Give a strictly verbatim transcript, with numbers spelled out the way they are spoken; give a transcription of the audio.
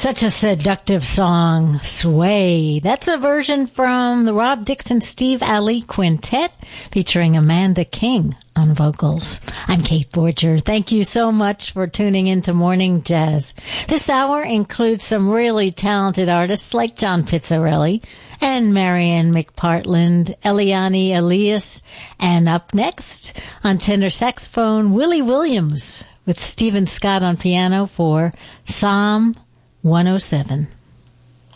Such a seductive song, Sway. That's a version from the Rob Dixon Steve Ali Quintet featuring Amanda King on vocals. I'm Kate Borger. Thank you so much for tuning into Morning Jazz. This hour includes some really talented artists like John Pizzarelli and Marianne McPartland, Eliane Elias, and up next on tenor saxophone, Willie Williams with Stephen Scott on piano for Psalm one oh seven.